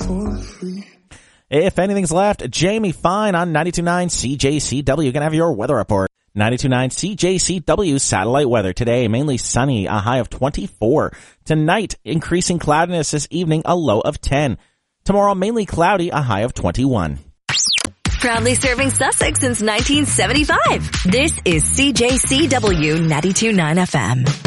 If anything's left, Jamie Fine on 92.9 CJCW gonna have your weather report. 92.9 CJCW satellite weather today, mainly sunny, a high of 24. Tonight, increasing cloudiness this evening, a low of 10. Tomorrow, mainly cloudy, a high of 21. Proudly serving Sussex since 1975. This is CJCW 92.9 FM.